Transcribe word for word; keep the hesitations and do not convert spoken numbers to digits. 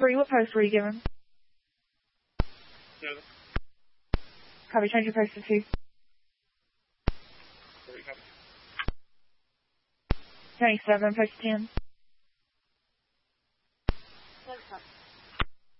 three, what post were you given? Seven. Copy, change your post to two. Three, copy. County seven, post ten.